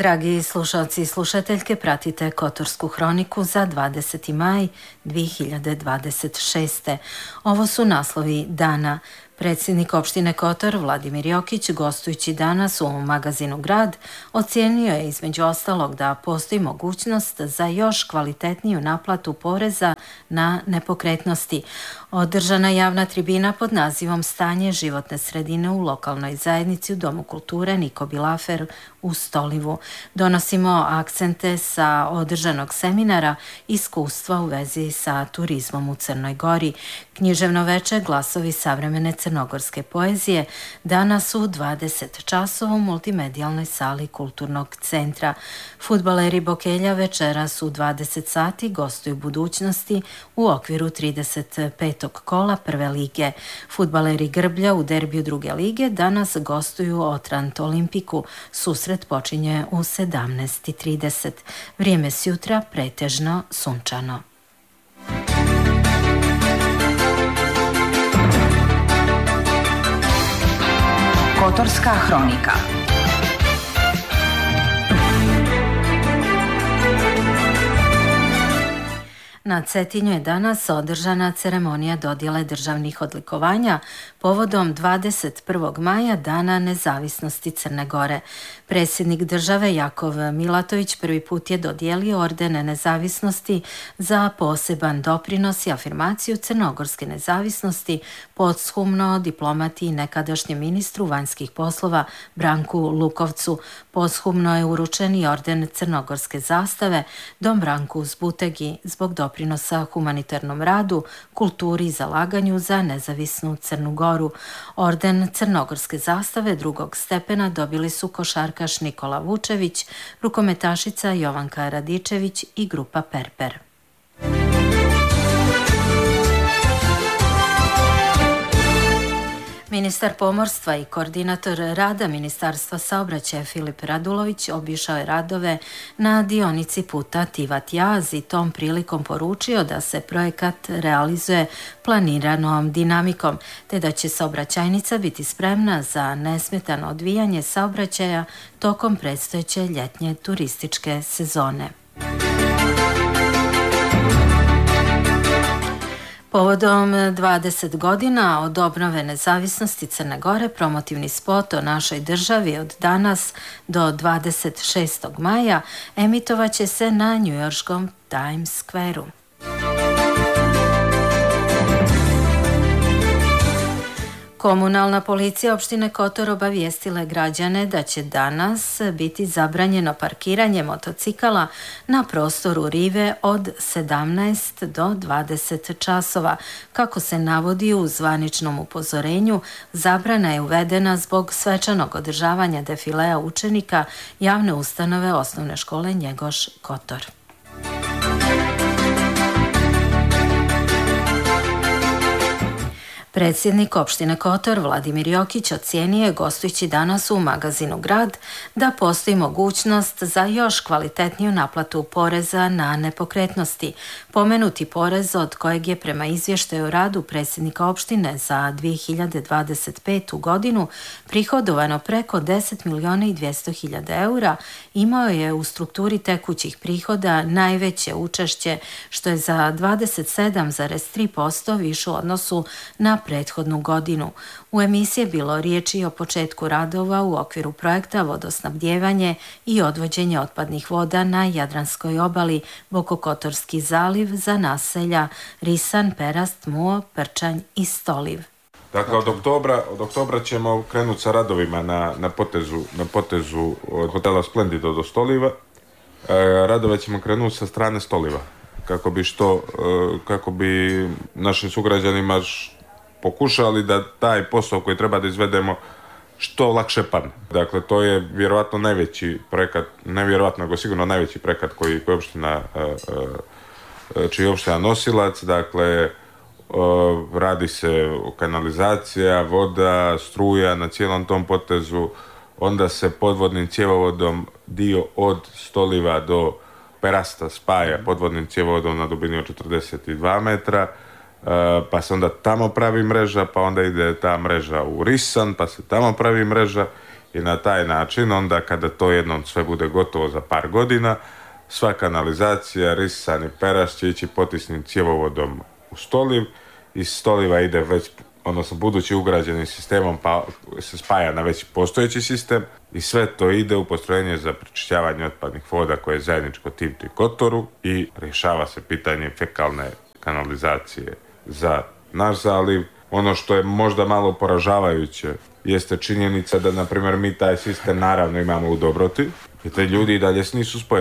Dragi slušalci i slušateljke, pratite Kotorsku hroniku za 20. maj 2026. Ovo su naslovi dana. Predsjednik opštine Kotor Vladimir Jokić, gostujući danas u magazinu Grad, ocijenio je između ostalog da postoji mogućnost za još kvalitetniju naplatu poreza na nepokretnosti. Održana javna tribina pod nazivom Stanje životne sredine u lokalnoj zajednici u Domu kulture Niko Bilafer u Stolivu. Donosimo akcente sa održanog seminara Iskustva u vezi sa turizmom u Crnoj Gori. Književno veče Glasovi savremene crnogorske poezije danas u 20 časova u multimedijalnoj sali Kulturnog centra. Fudbaleri Bokelja večeras u 20 sati gostuju budućnosti u okviru 35. kola Prve lige. Fudbaleri Grblja u derbiju Druge lige danas gostuju Otrant Olimpiku. Susret počinje u 17:30. Vrijeme sjutra pretežno sunčano. Kotorska hronika. Na Cetinju je danas održana ceremonija dodjele državnih odlikovanja povodom 21. maja Dana nezavisnosti Crne Gore. Predsjednik države Jakov Milatović prvi put je dodijelio ordene nezavisnosti za poseban doprinos i afirmaciju crnogorske nezavisnosti posthumno diplomati i nekadašnjem ministru vanjskih poslova Branku Lukovcu. Posthumno je uručen i orden crnogorske zastave Dom Branku Zbutegi zbog doprinosa humanitarnom radu, kulturi i zalaganju za nezavisnu Crnu Goru. Orden crnogorske zastave drugog stepena dobili su košarkaš Nikola Vučević, rukometašica Jovanka Radičević i grupa Perper. Ministar pomorstva i koordinator rada Ministarstva saobraćaja Filip Radulović obišao je radove na dionici puta Tivat-Jaz i tom prilikom poručio da se projekat realizuje planiranom dinamikom, te da će saobraćajnica biti spremna za nesmetano odvijanje saobraćaja tokom predstojeće ljetnje turističke sezone. Povodom 20 godina od obnove nezavisnosti Crne Gore, promotivni spot o našoj državi od danas do 26. maja emitovaće se na njujorškom Times Square-u. Komunalna policija opštine Kotor obavijestila je građane da će danas biti zabranjeno parkiranje motocikala na prostoru rive od 17 do 20 časova. Kako se navodi u zvaničnom upozorenju, zabrana je uvedena zbog svečanog održavanja defilea učenika javne ustanove osnovne škole Njegoš Kotor. Predsjednik opštine Kotor Vladimir Jokić ocijenio je gostujući danas u magazinu Grad da postoji mogućnost za još kvalitetniju naplatu poreza na nepokretnosti. Pomenuti porez od kojeg je prema izvještaju o radu predsjednika opštine za 2025. godinu prihodovano preko 10.200.000 eura, imao je u strukturi tekućih prihoda najveće učešće, što je za 27,3% više u odnosu na prethodnu godinu. U emisiji je bilo riječi o početku radova u okviru projekta Vodosnabdjevanje i odvođenje otpadnih voda na Jadranskoj obali, Bokokotorski zaliv za naselja Risan, Perast, Muo, Prčanj i Stoliv. Dakle, od oktobra ćemo krenuti sa radovima na potezu od hotela Splendido do Stoliva. Radove ćemo krenuti sa strane Stoliva, kako bi našim sugrađanima pokušali da taj posao koji treba da izvedemo što lakše padne. Dakle, to je vjerojatno najveći projekat, nevjerojatno, nego sigurno najveći projekat čiji je opština nosilac. Dakle, radi se kanalizacija, voda, struja na cijelom tom potezu, onda se podvodnim cjevovodom dio od Stoliva do Perasta spaja podvodnim cjevovodom na dubini od 42 metra, pa se onda tamo pravi mreža, pa onda ide ta mreža u Risan, pa se tamo pravi mreža I na taj način, onda kada to jednom sve bude gotovo za par godina, sva kanalizacija, risani peraš će ići potisnim cjevovodom u Stoliv, iz Stoliva ide već, odnosno budući ugrađenim sistemom pa se spaja na već postojeći sistem i sve to ide u postrojenje za pročišćavanje otpadnih voda koje je zajedničko Tivtu i Kotoru i rješava se pitanje fekalne kanalizacije za naš zaliv. Ono što je možda malo poražavajuće jeste činjenica da, na primjer, mi taj sistem naravno imamo u Dobroti i te ljudi i dalje nisu spojeni.